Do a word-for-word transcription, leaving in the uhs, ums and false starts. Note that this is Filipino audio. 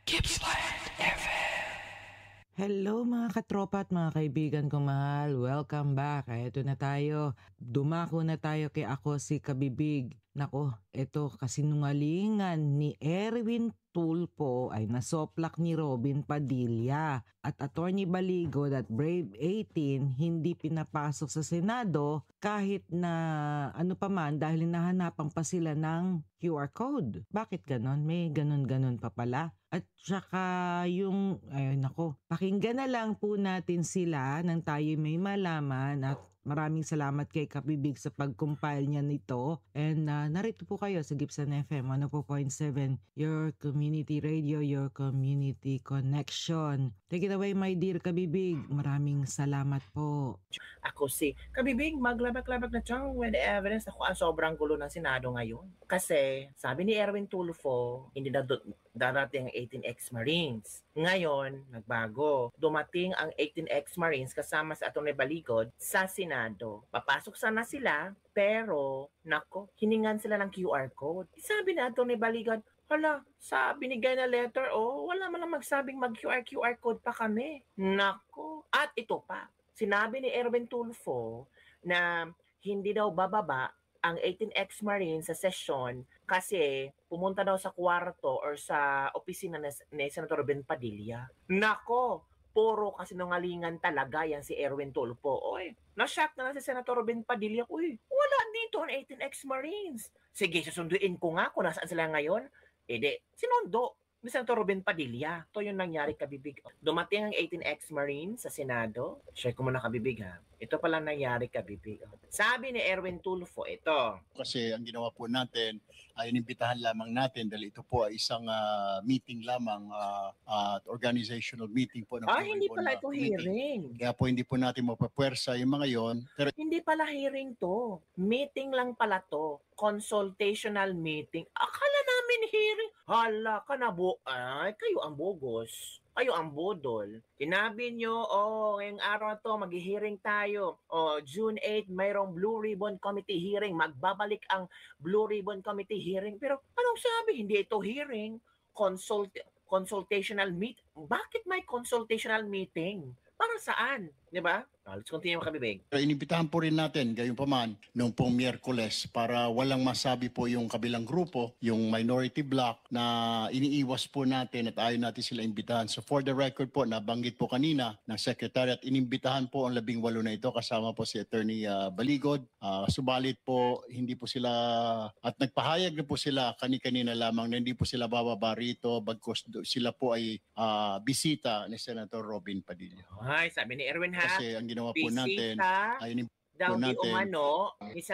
Gippsland F M. Hello mga katropa at mga kaibigan ko mahal. Welcome back. Ay, ito na tayo. Dumako na tayo kay ako si Kabibig. Nako, ito kasinungalingan ni Erwin Tulfo ay nasoplak ni Robin Padilla at Attorney Baligo that Brave eighteen hindi pinapasok sa Senado kahit na ano pa man dahil nahanapan pa sila ng Q R code. Bakit ganon? May ganon-ganon pa pala. At saka yung, ayun nako, pakinggan na lang po natin sila nang tayo may malaman at maraming salamat kay Kabibig sa pag-compile niya nito. And uh, narito po kayo sa Gippsland F M one oh four point seven, your community radio, your community connection. Take it away my dear Kabibig. Maraming salamat po. Ako si Kabibig, maglabag-labag na siyang with evidence. Ako ang sobrang gulo ng Senado ngayon. Kasi sabi ni Erwin Tulfo, hindi na do- darating ang eighteen ex-Marines. Ngayon, nagbago. Dumating ang eighteen ex-Marines kasama sa Atty. Baligod sa Senado. Papasok sana sila, pero, nako, hiningan sila ng Q R code. Sabi ni Atty. Baligod, hala, sa binigay na letter, oh, wala man lang magsabing mag-Q R Q R code pa kami. Nako. At ito pa, sinabi ni Erwin Tulfo na hindi daw bababa ang eighteen ex-Marines sa session kasi pumunta daw sa kwarto or sa opisina ni, ni Senator Robin Padilla. Nako, puro kasinungalingan talaga yan si Erwin Tulfo. Oy, na-shock na lang si Senator Robin Padilla. Uy, wala dito ang eighteen ex-Marines. Sige, susunduin ko nga kung nasaan sila ngayon. Eh di, sinundo ni Senator Robin Padilla. Ito yung nangyari, Kabibig. Dumating ang eighteen ex-Marines sa Senado. Share ko muna, Kabibig, ha. Ito pala nangyari, Kabibig. Sabi ni Erwin Tulfo, ito. Kasi ang ginawa po natin ay inimbitahan lamang natin dahil ito po ay isang uh, meeting lamang, uh, uh, organizational meeting po. Ah, hindi pala ito meeting. hearing. Kaya po hindi po natin mapapwersa yung mga yon. Pero Hindi pala hearing to. Meeting lang pala to. Consultational meeting. Akala namin hearing. Hala ka na bo. Ay, kayo ang bogos. Kayo ang bodol. Tinabi nyo, oh, ngayong araw na to, mag-hearing tayo. Oh, June eighth, mayroong Blue Ribbon Committee hearing. Magbabalik ang Blue Ribbon Committee hearing. Pero anong sabi? Hindi ito hearing. Consult consultational meet. Bakit may consultational meeting? Para saan? Di ba? Now, let's continue, Kabibig. inimbitahan po rin natin, gayon pa man, noong pong Miyerkules para walang masabi po yung kabilang grupo, yung minority bloc na iniiwas po natin at ayaw natin sila imbitahan. So for the record po, nabanggit po kanina ng Secretary at inimbitahan po ang labing walo na ito kasama po si Attorney uh, Baligod. Uh, subalit po, hindi po sila, at nagpahayag na po sila kani-kanina lamang na hindi po sila bababa rito bagkus sila po ay uh, bisita ni Senator Robin Padilla. Ay, sabi ni Erwin ha, Kasi ang ginawa po natin bisita ay daw di natin. umano ni